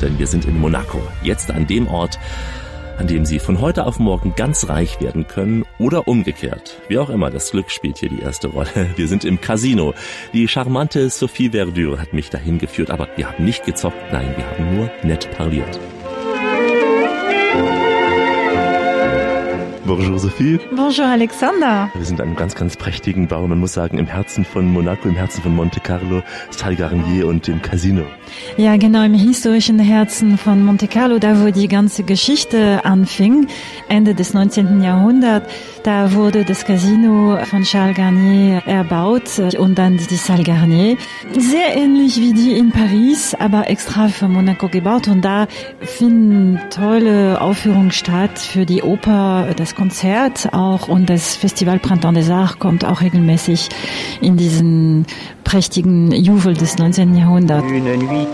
denn wir sind in Monaco. Jetzt an dem Ort, an dem Sie von heute auf morgen ganz reich werden können oder umgekehrt. Wie auch immer, das Glück spielt hier die erste Rolle. Wir sind im Casino. Die charmante Sophie Verdure hat mich dahin geführt, aber wir haben nicht gezockt, nein, wir haben nur nett parliert. Bonjour Sophie. Bonjour Alexander. Wir sind an einem ganz, ganz prächtigen Bau. Man muss sagen, im Herzen von Monaco, im Herzen von Monte Carlo, Salle Garnier und dem Casino. Ja, genau, im historischen Herzen von Monte Carlo, da wo die ganze Geschichte anfing, Ende des 19. Jahrhunderts. Da wurde das Casino von Charles Garnier erbaut und dann die Salle Garnier. Sehr ähnlich wie die in Paris, aber extra für Monaco gebaut. Und da finden tolle Aufführungen statt für die Oper, das Konzert auch, und das Festival Printemps des Arts kommt auch regelmäßig in diesen prächtigen Juwel des 19. Jahrhunderts.